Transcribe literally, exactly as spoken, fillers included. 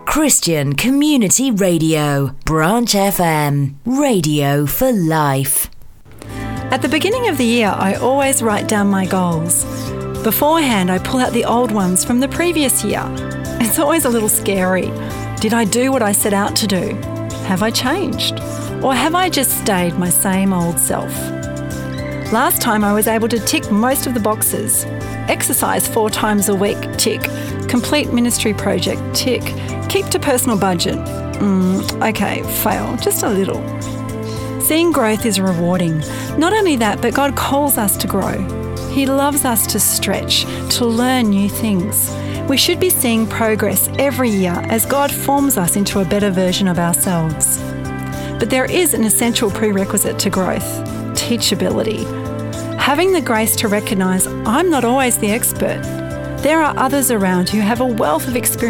Christian Community Radio, Branch F M, radio for life. At the beginning of the year, I always write down my goals. Beforehand, I pull out the old ones from the previous year. It's always a little scary. Did I do what I set out to do? Have I changed? Or have I just stayed my same old self? Last time I was able to tick most of the boxes. Exercise four times a week, tick. Complete ministry project, tick. Keep to personal budget. Mm, okay, fail, just a little. Seeing growth is rewarding. Not only that, but God calls us to grow. He loves us to stretch, to learn new things. We should be seeing progress every year as God forms us into a better version of ourselves. But there is an essential prerequisite to growth: teachability. Having the grace to recognise I'm not always the expert. There are others around who have a wealth of experience